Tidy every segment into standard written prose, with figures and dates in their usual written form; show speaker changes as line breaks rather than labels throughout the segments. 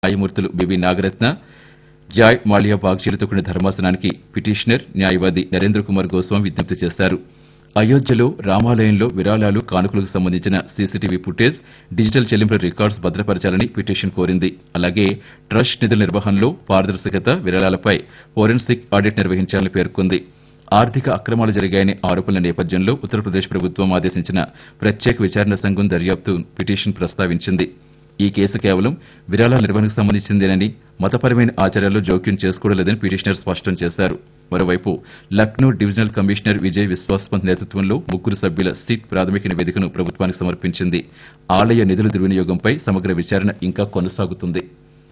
న్యాయమూర్తులు BV Nagaratna, Joy Mallya బాగ్చీలతో కూడిన ధర్మాసనానికి petitioner న్యాయవాది నరేంద్ర కుమార్ గోస్వామి విజ్ఞప్తి చేశారు. అయోధ్యలో రామాలయంలో విరాళాలు, కానుకలకు సంబంధించిన సీసీటీవీ ఫుటేజ్, డిజిటల్ చెల్లింపుల రికార్డ్స్ భద్రపరచాలని పిటిషన్ కోరింది. అలాగే ట్రస్ట్ నిధుల నిర్వహణలో పారదర్శకత, విరాళాలపై ఫోరెన్సిక్ ఆడిట్ నిర్వహించాలని పేర్కొంది. ఆర్థిక అక్రమాలు జరిగాయనే ఆరోపణల నేపథ్యంలో ఉత్తరప్రదేశ్ ప్రభుత్వం ఆదేశించిన ప్రత్యేక విచారణ సంఘం దర్యాప్తు పిటిషన్ ప్రస్తావించింది. ఈ కేసు కేవలం విరాళాల నిర్వహణకు సంబంధించిందేనని, మతపరమైన ఆచారాల్లో జోక్యం చేసుకోవలేదని పిటిషనర్ స్పష్టం చేశారు. మరోవైపు లక్నో డివిజనల్ కమిషనర్ విజయ్ విశ్వాస్ పంత్ నేతృత్వంలో 3 సభ్యుల సిట్ ప్రాథమిక నివేదికను ప్రభుత్వానికి సమర్పించింది. ఆలయ నిధుల దుర్వినియోగంపై సమగ్ర విచారణ ఇంకా కొనసాగుతుంది.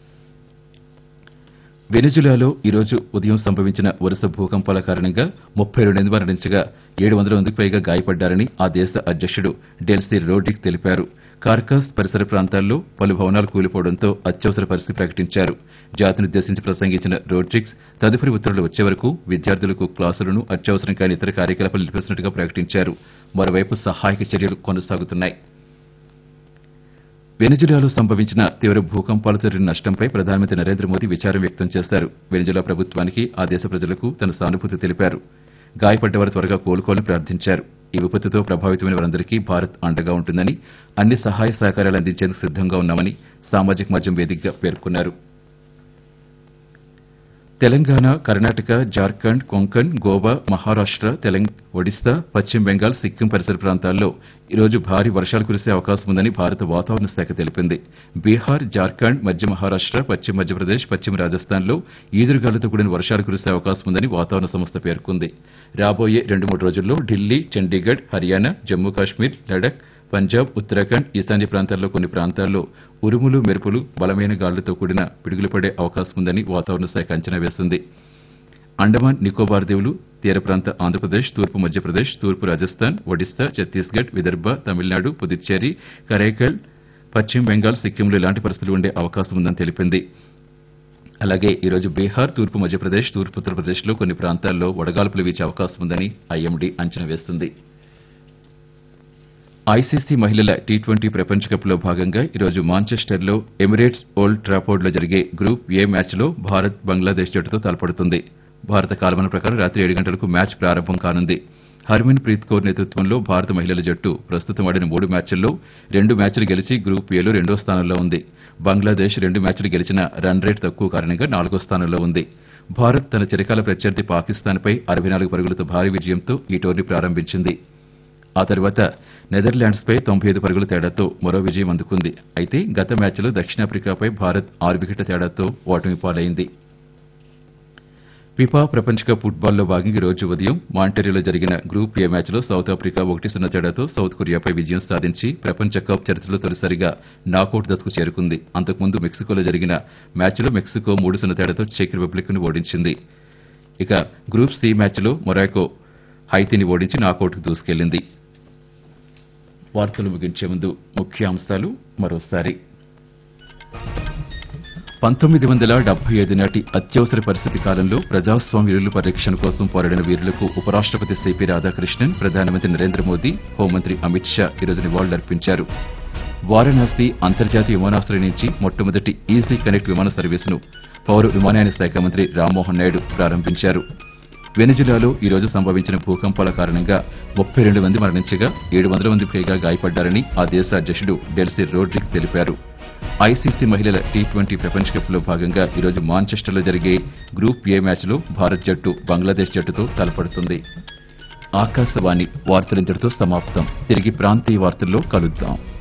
వెనిజులాలో ఈ రోజు ఉదయం సంభవించిన వరుస భూకంపాల కారణంగా 32 మంది మరణించగా 700 మందికి పైగా గాయపడ్డారని ఆ దేశ అధ్యకుడు డెల్సీ రోడ్రిగ్స్ తెలిపారు. కార్కాస్ పరిసర ప్రాంతాల్లో పలు భవనాలు కూలిపోవడంతో అత్యవసర పరిస్థితి ప్రకటించారు. జాతినుద్దేశించి ప్రసంగించిన రోడ్రిగ్స్ తదుపరి ఉత్తర్వులు వచ్చే వరకు విద్యార్థులకు క్లాసులను, అత్యవసరం కాని ఇతర కార్యకలాపాలు నిలిపేసినట్టుగా ప్రకటించారు. మరోవైపు సహాయక చర్యలు కొనసాగుతున్నాయి. వెనిజులాలో సంభవించిన తీవ్ర భూకంపాలతో జరిగిన నష్టంపై ప్రధానమంత్రి నరేంద్ర మోదీ విచారం వ్యక్తం చేశారు. వెనిజులా ప్రభుత్వానికి, ఆ దేశ ప్రజలకు తన సానుభూతి తెలిపారు. గాయపడ్డవారు త్వరగా కోలుకోవాలని ప్రార్థించారు. ఈ విపత్తుతో ప్రభావితమైన వారందరికీ భారత్ అండగా ఉంటుందని, అన్ని సహాయ సహకారాలు అందించేందుకు సిద్దంగా ఉన్నామని సామాజిక మాధ్యమం వేదికగా పేర్కొన్నారు. తెలంగాణ, కర్ణాటక, జార్ఖండ్, కొంకణ్, గోవా, మహారాష్ట, ఒడిశా, పశ్చిమ బెంగాల్, సిక్కిం పరిసర ప్రాంతాల్లో ఈ రోజు భారీ వర్షాలు కురిసే అవకాశం ఉందని భారత వాతావరణ శాఖ తెలిపింది. బీహార్, జార్ఖండ్, మధ్య మహారాష్ట, పశ్చిమ మధ్యప్రదేశ్, పశ్చిమ రాజస్థాన్లో ఈదురుగాలులతో కూడిన వర్షాలు కురిసే అవకాశం ఉందని వాతావరణ సంస్థ పేర్కొంది. రాబోయే 2-3 రోజుల్లో ఢిల్లీ, చండీగఢ్, హర్యానా, జమ్మూ కాశ్మీర్, లడఖ్, పంజాబ్, ఉత్తరాఖండ్, ఈశాన్య ప్రాంతాల్లో కొన్ని ప్రాంతాల్లో ఉరుములు, మెరుపులు, బలమైన గాలులతో కూడిన పిడుగులు పడే అవకాశం ఉందని వాతావరణ శాఖ అంచనా వేసింది. అండమాన్ నికోబార్ దీవులు, తీర ప్రాంత ఆంధ్రప్రదేశ్, తూర్పు మధ్యప్రదేశ్, తూర్పు రాజస్థాన్, ఒడిశా, ఛత్తీస్గఢ్, విదర్భ, తమిళనాడు, పుదుచ్చేరి, కరైకల్, పశ్చిమ బెంగాల్, సిక్కింలో ఇలాంటి పరిస్థితులు ఉండే అవకాశం ఉందని తెలిపింది. అలాగే ఈ రోజు బీహార్, తూర్పు మధ్యప్రదేశ్, తూర్పు ఉత్తరప్రదేశ్లో కొన్ని ప్రాంతాల్లో వడగాల్పులు వీచే అవకాశం ఉందని ఐఎండీ అంచనా వేస్తుంది. ఐసీసీ మహిళల టీ20 ప్రపంచ కప్లో భాగంగా ఈరోజు మాంచెస్టర్లో ఎమిరేట్స్ ఓల్డ్ ట్రాఫోర్డ్లో జరిగే గ్రూప్ ఏ మ్యాచ్లో భారత్ బంగ్లాదేశ్ జట్టుతో తలపడుతుంది. భారత కాలమాన ప్రకారం రాత్రి 7 గంటలకు మ్యాచ్ ప్రారంభం కానుంది. హర్మన్ ప్రీత్ కౌర్ నేతృత్వంలో భారత మహిళల జట్టు ప్రస్తుతం ఆడిన 3 మ్యాచ్ల్లో 2 మ్యాచ్లు గెలిచి గ్రూప్ ఏలో 2వ స్థానంలో ఉంది. బంగ్లాదేశ్ 2 మ్యాచ్లు గెలిచిన రన్ రేట్ తక్కువ కారణంగా 4వ స్థానంలో ఉంది. భారత్ తన చిరకాల ప్రత్యర్థి పాకిస్తాన్పై 64 పరుగులతో భారీ విజయంతో ఈ టోర్నీ ప్రారంభించింది. ఆ తర్వాత నెదర్లాండ్స్పై 95 పరుగుల తేడాతో మరో విజయం అందుకుంది. అయితే గత మ్యాచ్లో దక్షిణాఫ్రికాపై భారత్ 6 వికెట్ల తేడాతో ఓటమి పాలైంది. ఫిఫా ప్రపంచ కప్ ఫుట్బాల్లో భాగంగా ఈ రోజు ఉదయం మాంటెరియోలో జరిగిన గ్రూప్ ఏ మ్యాచ్లో సౌత్ ఆఫ్రికా 1-0 తేడాతో సౌత్ కొరియాపై విజయం సాధించి ప్రపంచ కప్ చరిత్రలో తొలిసారిగా నాకౌట్ దశకు చేరుకుంది. అంతకుముందు మెక్సికోలో జరిగిన మ్యాచ్లో మెక్సికో 3-0 తేడాతో చెక్ రిపబ్లిక్ ను ఓడించింది. ఇక గ్రూప్ సి మ్యాచ్లో మొరాకో హైతీని ఓడించి నాకౌట్కు దూసుకెళ్లింది. వార్తలు ముగించే ముందు ముఖ్యాంశాలు మరోసారి. 1975 నాటి అత్యవసర పరిస్థితి కాలంలో ప్రజాస్వామ్య విలువల పరిరక్షణ కోసం పోరాడిన వీరులకు ఉపరాష్టపతి సిపి రాధాకృష్ణన్, ప్రధానమంత్రి నరేంద్ర మోదీ, హోంమంత్రి అమిత్ షా ఈరోజు నివాళులర్పించారు. వారణాసి అంతర్జాతీయ విమానాశ్రయం నుంచి మొట్టమొదటి ఈజీ కనెక్ట్ విమాన సర్వీసును పౌర విమానయాన శాఖ మంత్రి రామ్మోహన్ నాయుడు ప్రారంభించారు. వెనిజులాలో ఈ రోజు సంభవించిన భూకంపాల కారణంగా 32 మంది మరణించగా 700 మందికి పైగా గాయపడ్డారని ఆ దేశ అధ్యకుడు డెల్సీ రోడ్రిగ్స్ తెలిపారు. ఐసీసీ మహిళల టీ20 ప్రపంచ కప్లో భాగంగా ఈ రోజు మాంచెస్టర్లో జరిగే గ్రూప్ ఏ మ్యాచ్లో భారత్ జట్టు బంగ్లాదేశ్ జట్టుతో తలపడుతుంది. ఆకాశవాణి వార్తలింతటితో సమాప్తం. తిరిగి ప్రాంతీయ వార్తల్లో కలుద్దాం.